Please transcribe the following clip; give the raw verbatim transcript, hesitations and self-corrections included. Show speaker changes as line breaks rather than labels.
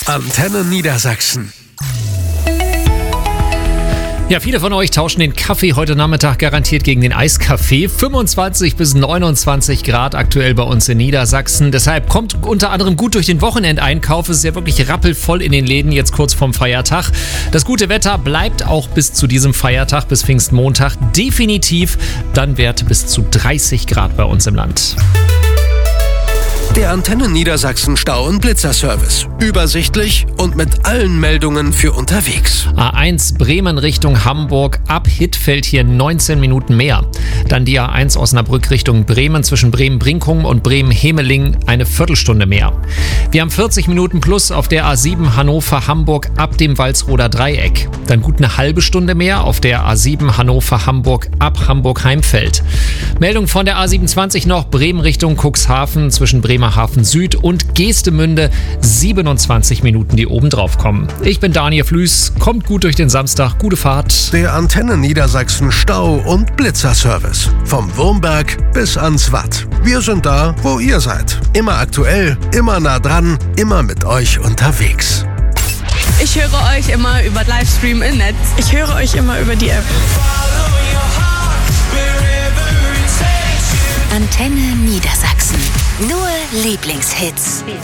Antenne Niedersachsen.
Ja, viele von euch tauschen den Kaffee heute Nachmittag garantiert gegen den Eiskaffee. fünfundzwanzig bis neunundzwanzig Grad aktuell bei uns in Niedersachsen. Deshalb kommt unter anderem gut durch den Wochenendeinkauf. Es ist ja wirklich rappelvoll in den Läden jetzt kurz vorm Feiertag. Das gute Wetter bleibt auch bis zu diesem Feiertag, bis Pfingstmontag definitiv. Dann Werte bis zu dreißig Grad bei uns im Land.
Der Antenne Niedersachsen Stau- und Blitzerservice. Übersichtlich und mit allen Meldungen für unterwegs.
A eins Bremen Richtung Hamburg, ab Hittfeld hier neunzehn Minuten mehr. Dann die A eins Osnabrück Richtung Bremen zwischen Bremen-Brinkum und Bremen-Hemeling eine Viertelstunde mehr. Wir haben vierzig Minuten plus auf der A sieben Hannover-Hamburg ab dem Walsroder Dreieck. Dann gut eine halbe Stunde mehr auf der A sieben Hannover-Hamburg ab Hamburg-Heimfeld. Meldung von der A siebenundzwanzig noch Bremen Richtung Cuxhaven zwischen Bremen Hafen Süd und Geestemünde, siebenundzwanzig Minuten, die oben drauf kommen. Ich bin Daniel Flüß, kommt gut durch den Samstag, gute Fahrt.
Der Antenne Niedersachsen Stau- und Blitzerservice. Vom Wurmberg bis ans Watt. Wir sind da, wo ihr seid. Immer aktuell, immer nah dran, immer mit euch unterwegs.
Ich höre euch immer über Livestream im Netz.
Ich höre euch immer über die App.
Antenne Niedersachsen. Nur Lieblingshits.